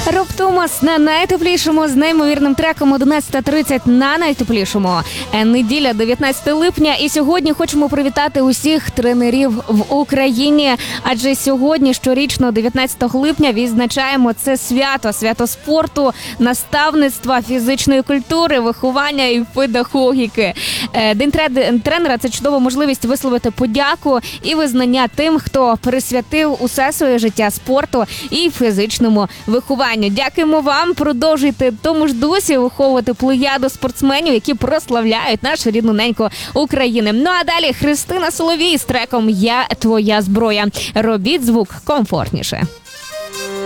Роптомас на найтеплішому з неймовірним треком 11:30 на найтеплішому. Неділя, 19 липня. І сьогодні хочемо привітати усіх тренерів в Україні. Адже сьогодні, щорічно, 19 липня, відзначаємо це свято спорту, наставництва, фізичної культури, виховання і педагогіки. День тренера – це чудова можливість висловити подяку і визнання тим, хто присвятив усе своє життя спорту і фізичному вихованню. Дякуємо вам. Продовжуйте в тому ж дусі виховувати плеяду спортсменів, які прославляють нашу рідну неньку України. Ну а далі Христина Соловій з треком «Я твоя зброя». Робіть звук комфортніше.